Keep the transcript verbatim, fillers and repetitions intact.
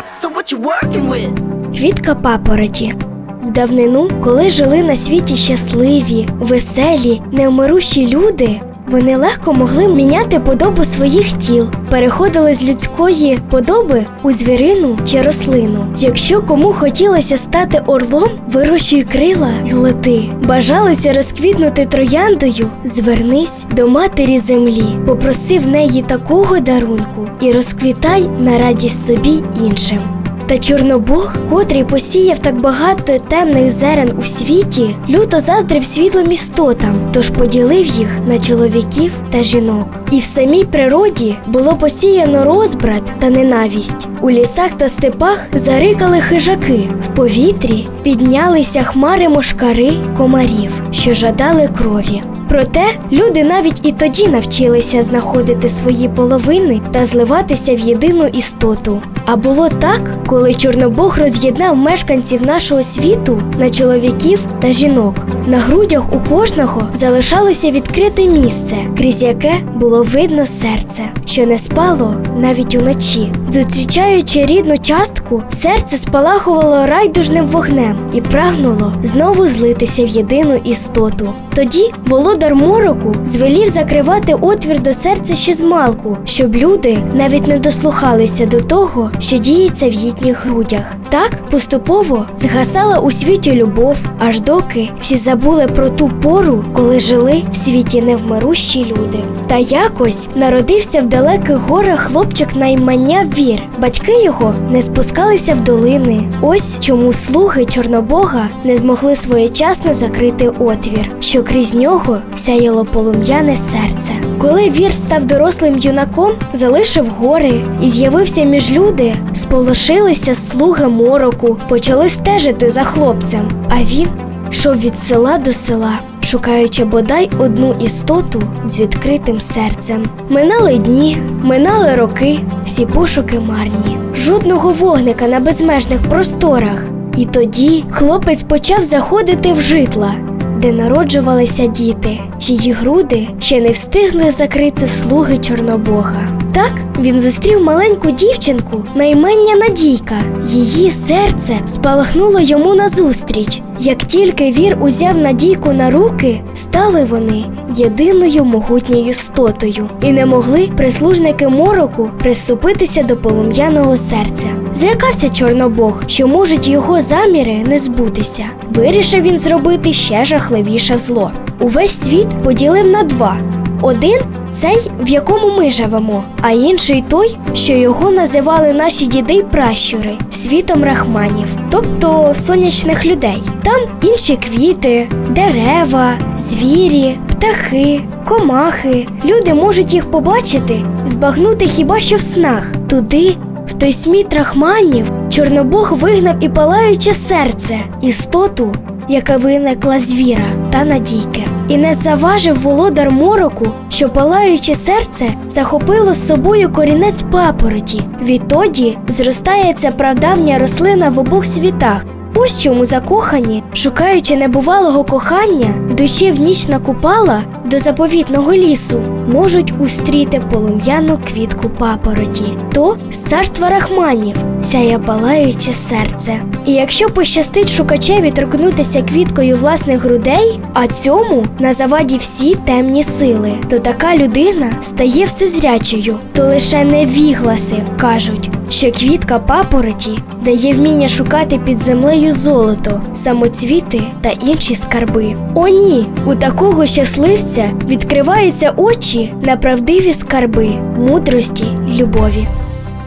So what you working with? Квітка папороті. В давнину, коли жили на світі щасливі, веселі, невмирущі люди, вони легко могли міняти подобу своїх тіл, переходили з людської подоби у звірину чи рослину. Якщо кому хотілося стати орлом, вирощуй крила й лети. Бажалося розквітнути трояндою, звернись до матері землі, попроси в неї такого дарунку і розквітай на радість собі й іншим. Та Чорнобог, котрий посіяв так багато темних зерен у світі, люто заздрив світлим істотам, тож поділив їх на чоловіків та жінок. І в самій природі було посіяно розбрат та ненависть. У лісах та степах зарикали хижаки, в повітрі піднялися хмари мошкари комарів, що жадали крові. Проте люди навіть і тоді навчилися знаходити свої половини та зливатися в єдину істоту. А було так, коли Чорнобог роз'єднав мешканців нашого світу на чоловіків та жінок. На грудях у кожного залишалося відкрите місце, крізь яке було видно серце, що не спало навіть уночі. Зустрічаючи рідну частку, серце спалахувало райдужним вогнем і прагнуло знову злитися в єдину істоту. Тоді володар мороку звелів закривати отвір до серця ще змалку, щоб люди навіть не дослухалися до того, що діється в їхніх грудях. Так поступово згасала у світі любов, аж доки всі забули про ту пору, коли жили в світі невмирущі люди. Та якось народився в далеких горах хлопчик на ім'я Вір. Батьки його не спускалися в долини. Ось чому слуги Чорнобога не змогли своєчасно закрити отвір, що крізь нього сяяло полум'яне серце. Коли Вір став дорослим юнаком, залишив гори і з'явився між люди, сполошилися слуги мороку, почали стежити за хлопцем. А він йшов від села до села, шукаючи бодай одну істоту з відкритим серцем. Минали дні, минали роки, всі пошуки марні. Жодного вогника на безмежних просторах. І тоді хлопець почав заходити в житла, де народжувалися діти, чиї груди ще не встигли закрити слуги Чорнобога. Так він зустрів маленьку дівчинку на ім'я Надійка. Її серце спалахнуло йому назустріч. Як тільки Вір узяв Надійку на руки, стали вони єдиною могутньою істотою. І не могли прислужники мороку приступитися до полум'яного серця. Злякався Чорнобог, що можуть його заміри не збутися. Вирішив він зробити ще жахливіше зло. Увесь світ поділив на два. Один – цей, в якому ми живемо, а інший той, що його називали наші діди й пращури – світом рахманів, тобто сонячних людей. Там інші квіти, дерева, звірі, птахи, комахи. Люди можуть їх побачити, збагнути хіба що в снах. Туди, в той світ рахманів, Чорнобог вигнав і палаюче серце, істоту, яка виникла з Віра та Надійки. І не заважив володар мороку, що палаюче серце захопило з собою корінець папороті. Відтоді зростає ця прадавня рослина в обох світах. Ось чому закохані, шукаючи небувалого кохання, йдучи в ніч на Купала до заповітного лісу, можуть устріти полум'яну квітку папороті. То з царства рахманів сяє палаюче серце. І якщо пощастить шукачеві торкнутися квіткою власних грудей, а цьому на заваді всі темні сили, то така людина стає всезрячою. То лише невігласи кажуть, що квітка папороті дає вміння шукати під землею золото, самоцвіти та інші скарби. О ні, у такого щасливця відкриваються очі на правдиві скарби, мудрості й любові.